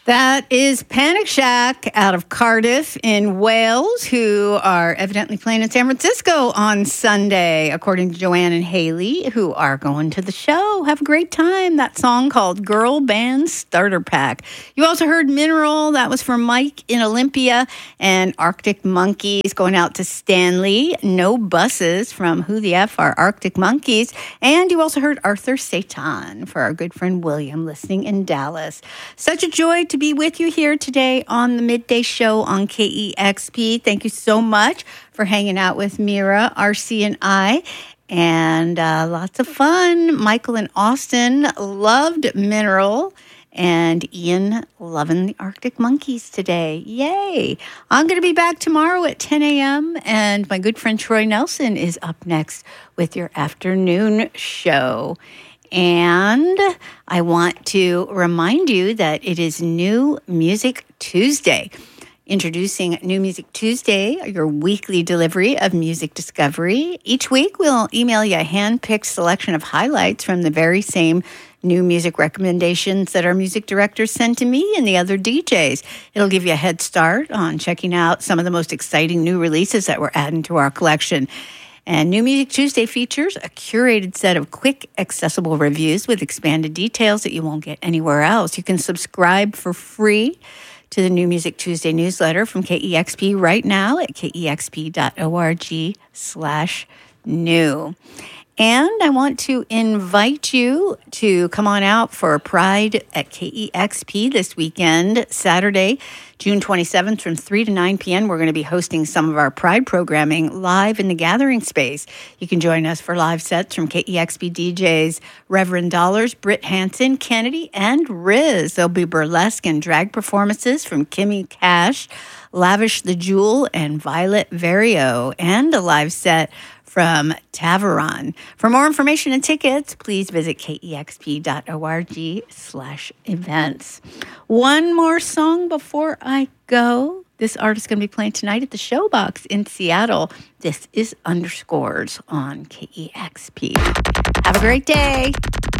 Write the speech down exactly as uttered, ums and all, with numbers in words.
That is Panic Shack out of Cardiff in Wales, who are evidently playing in San Francisco on Sunday, according to Joanne and Haley, who are going to the show. Have a great time. That song called Girl Band Starter Pack. You also heard Mineral. That was from Mike in Olympia, and Arctic Monkeys going out to Stanley. No Buses from Who the F are Arctic Monkeys. And you also heard Arthur Satan for our good friend William listening in Dallas. Such a joy to be with you here today on the Midday Show on K E X P. Thank you so much for hanging out with Mira, R C, and I. And uh, lots of fun. Michael and Austin loved Mineral. And Ian loving the Arctic Monkeys today. Yay. I'm going to be back tomorrow at ten a.m. And my good friend Troy Nelson is up next with your afternoon show. And I want to remind you that it is New Music Tuesday. Introducing New Music Tuesday, your weekly delivery of music discovery. Each week, we'll email you a hand-picked selection of highlights from the very same new music recommendations that our music directors send to me and the other D Js. It'll give you a head start on checking out some of the most exciting new releases that we're adding to our collection. And New Music Tuesday features a curated set of quick, accessible reviews with expanded details that you won't get anywhere else. You can subscribe for free to the New Music Tuesday newsletter from K E X P right now at kexp.org slash new. And I want to invite you to come on out for Pride at K E X P this weekend, Saturday, June twenty-seventh from three to nine p.m. We're going to be hosting some of our Pride programming live in the gathering space. You can join us for live sets from K E X P D Js Reverend Dollars, Britt Hansen, Kennedy, and Riz. There'll be burlesque and drag performances from Kimmy Cash, Lavish the Jewel, and Violet Vario, and a live set from Taveron. For more information and tickets, please visit kexp.org slash events. One more song before I go. This artist is going to be playing tonight at the Showbox in Seattle. This is Underscores on K E X P. Have a great day.